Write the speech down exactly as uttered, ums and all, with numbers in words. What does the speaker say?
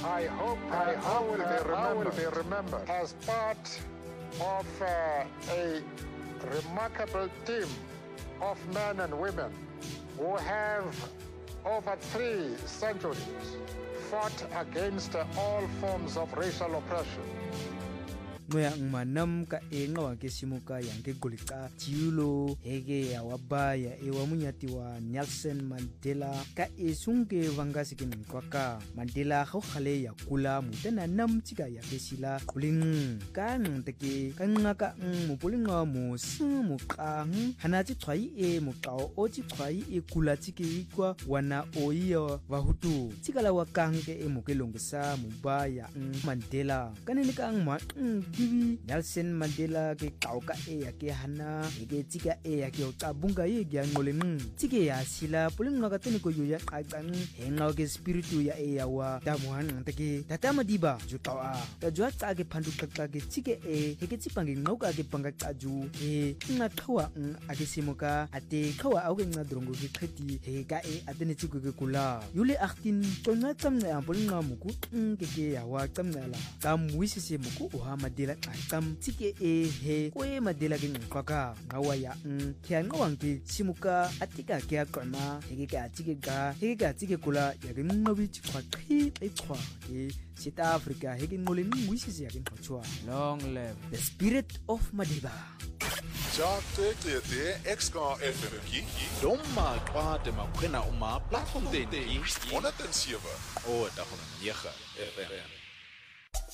I hope, I hope will be remembered, will be remembered as part of uh, a remarkable team of men and women who have over three centuries fought against all forms of racial oppression. Ngoya ngmanam ka enga wa ke simuka yang ke golika jiulo hege ya wabaya e wa munyati wa Nelson Mandela ka esunge wangasi ke nkwaka Mandela go khale ya kula mutana nam tsika ya ke sila kuling ka nteke ka ngaka mo polinga mo sumu ka hana tsi tshwai e mo kao o tsi tshwai e kula tsike kwa wana oiyo wa hutu tsikala wa kange e mo ke longisa mubaya Mandela kanene ka ngma Divi Nelson Mandela ke kauka e ya ke hana ke tsika e ya ke tabunga ye ya ngoleng tsike ya sila pulinga ka tene ko ya qaqang henga ke spiritu ya e ya wa tamuhan take tatama diba jutawa ta jwa tsa ke phandu qaqqa ke tsike e ke tsipange ngoka ke panga qaju e nga qhawa a ke simuka ate qhawa a ke nga drongo ke qheti he ka e atene tsiko ke kula yule eighteen tsona tsamna ya pulinga muku ke ke ya wa tsamnala ka muisise muku o ha Mandela qam tsike e he ko e Mandela ke nqaka ngawa ya n ke ngawang ke simuka atika ke aqama he ke atike ga he ke atike kula ya ke ngobi tshwa qhi e tshwa ke South Africa he ke ngole ngwisise ya ke nqotshwa long live the spirit of Madiba. Jate te X K F M ki doma kwate makwena uma platform den one oh seven o ta nine F M